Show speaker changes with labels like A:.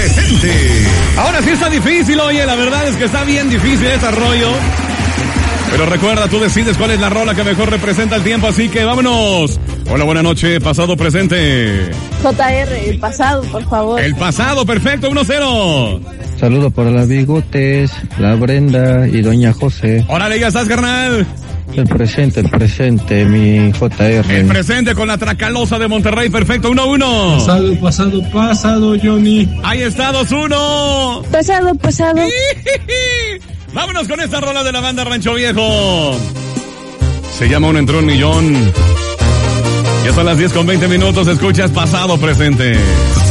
A: presente.
B: Ahora sí está difícil, oye, la verdad es que está bien difícil este rollo. Pero recuerda, tú decides cuál es la rola que mejor representa el tiempo, así que vámonos. Hola, buena noche, pasado, presente.
C: JR, el pasado, por favor.
B: El pasado, perfecto, 1-0.
D: Saludo para las Bigotes, la Brenda y Doña José.
B: Órale, ya estás, carnal.
D: El presente, mi JR.
B: El presente con la Tracalosa de Monterrey, perfecto, 1-1.
E: Pasado, Johnny.
B: Ahí está, 2-1.
C: Pasado.
B: Vámonos con esta rola de la banda Rancho Viejo. Se llama Un Entró un Millón. Ya son las 10:20, escuchas pasado, presente.